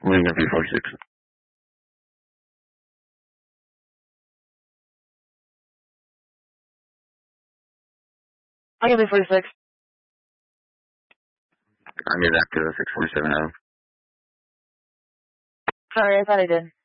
Lincoln 346. Lincoln 346. I made that to 6470. Sorry, I thought I did.